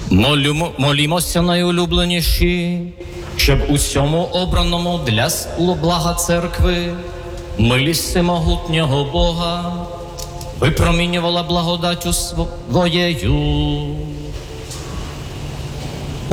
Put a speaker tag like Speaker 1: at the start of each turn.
Speaker 1: Молімося найулюбленіші, щоб у всьому обраному для блага церкви милість всемогутнього Бога випромінювала благодаттю своєю